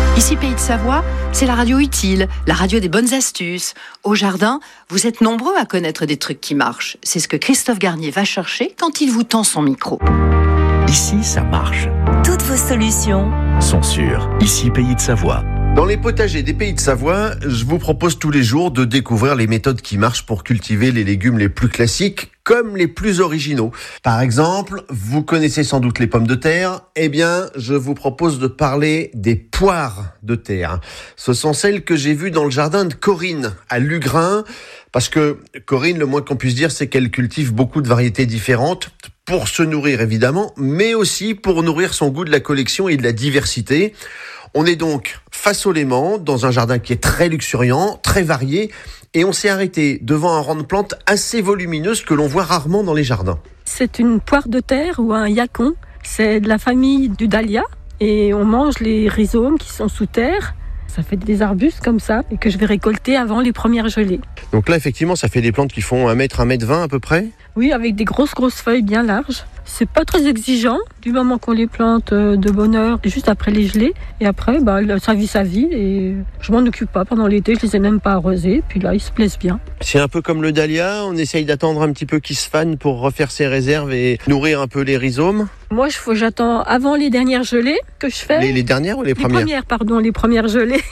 Ici Pays de Savoie, c'est la radio utile, la radio des bonnes astuces. Au jardin, vous êtes nombreux à connaître des trucs qui marchent. C'est ce que Christophe Garnier va chercher quand il vous tend son micro. Ici, ça marche. Toutes vos solutions Sont sûres. Ici, Pays de Savoie. Dans les potagers des Pays de Savoie, je vous propose tous les jours de découvrir les méthodes qui marchent pour cultiver les légumes les plus classiques comme les plus originaux. Par exemple, vous connaissez sans doute les pommes de terre. Eh bien, je vous propose de parler des poires de terre. Ce sont celles que j'ai vues dans le jardin de Corinne, à Lugrin. Parce que Corinne, le moins qu'on puisse dire, c'est qu'elle cultive beaucoup de variétés différentes pour se nourrir évidemment, mais aussi pour nourrir son goût de la collection et de la diversité. On est donc face au Léman, dans un jardin qui est très luxuriant, très varié, et on s'est arrêté devant un rang de plantes assez volumineuse que l'on voit rarement dans les jardins. C'est une poire de terre ou un yacon. C'est de la famille du dahlia et on mange les rhizomes qui sont sous terre. Ça fait des arbustes comme ça et que je vais récolter avant les premières gelées. Donc là, effectivement, ça fait des plantes qui font 1 mètre, 1m20 à peu près. Oui, avec des grosses feuilles bien larges. C'est pas très exigeant du moment qu'on les plante de bonne heure, juste après les gelées. Et après, ça vit sa vie et je m'en occupe pas pendant l'été. Je les ai même pas arrosés. Puis là, ils se plaisent bien. C'est un peu comme le dahlia. On essaye d'attendre un petit peu qu'il se fane pour refaire ses réserves et nourrir un peu les rhizomes. Moi, j'attends avant les dernières gelées que je fais. Les dernières ou les premières ? Les premières gelées.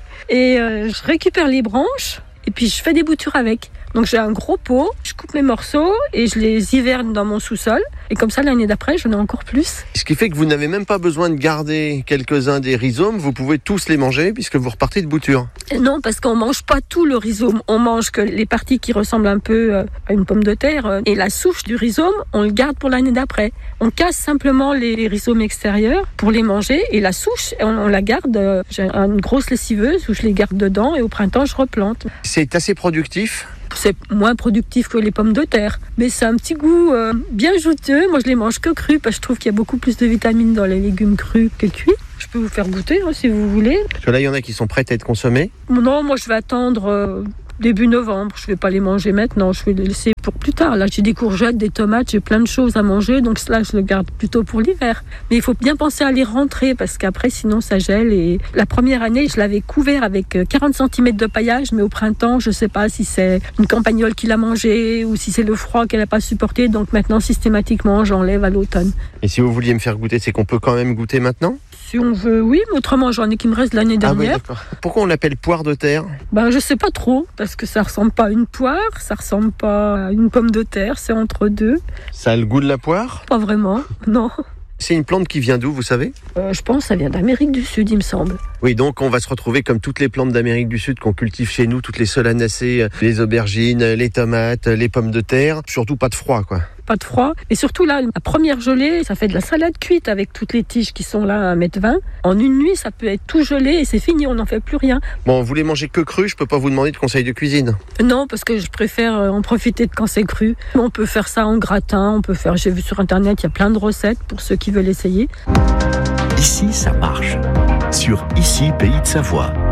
Et je récupère les branches et puis je fais des boutures avec. Donc j'ai un gros pot, je coupe mes morceaux et je les hiverne dans mon sous-sol. Et comme ça, l'année d'après, j'en ai encore plus. Ce qui fait que vous n'avez même pas besoin de garder quelques-uns des rhizomes, vous pouvez tous les manger puisque vous repartez de bouture. Non, parce qu'on mange pas tout le rhizome. On mange que les parties qui ressemblent un peu à une pomme de terre. Et la souche du rhizome, on le garde pour l'année d'après. On casse simplement les rhizomes extérieurs pour les manger. Et la souche, on la garde. J'ai une grosse lessiveuse où je les garde dedans et au printemps, je replante. C'est assez productif. C'est moins productif que les pommes de terre, mais c'est un petit goût bien juteux. Moi, je les mange que crus parce que je trouve qu'il y a beaucoup plus de vitamines dans les légumes crus que cuits. Je peux vous faire goûter si vous voulez. Parce que là, il y en a qui sont prêtes à être consommées. Non, moi, je vais attendre début novembre. Je vais pas les manger maintenant. Je vais les laisser pour plus tard. Là, j'ai des courgettes, des tomates, j'ai plein de choses à manger. Donc là, je le garde plutôt pour l'hiver. Mais il faut bien penser à les rentrer parce qu'après, sinon, ça gèle. Et la première année, je l'avais couvert avec 40 cm de paillage. Mais au printemps, je sais pas si c'est une campagnole qui l'a mangé ou si c'est le froid qu'elle a pas supporté. Donc maintenant, systématiquement, j'enlève à l'automne. Et si vous vouliez me faire goûter, c'est qu'on peut quand même goûter maintenant ? Si on veut, oui, mais autrement, j'en ai qui me restent l'année dernière. Ah oui, d'accord. Pourquoi on l'appelle poire de terre ? Je sais pas trop, parce que ça ressemble pas à une poire, ça ressemble pas à une pomme de terre, c'est entre deux. Ça a le goût de la poire ? Pas vraiment, non. C'est une plante qui vient d'où, vous savez ? Je pense que ça vient d'Amérique du Sud, il me semble. Oui, donc on va se retrouver comme toutes les plantes d'Amérique du Sud qu'on cultive chez nous, toutes les solanacées, les aubergines, les tomates, les pommes de terre. Surtout pas de froid, quoi. Pas de froid. Et surtout là, la première gelée, ça fait de la salade cuite avec toutes les tiges qui sont là à 1,20 m. En une nuit, ça peut être tout gelé et c'est fini, on n'en fait plus rien. Bon, vous les mangez que crus, je peux pas vous demander de conseils de cuisine. Non, parce que je préfère en profiter quand c'est cru. On peut faire ça en gratin, j'ai vu sur internet, il y a plein de recettes pour ceux qui veulent essayer. Ici, ça marche. Sur Ici, Pays de Savoie.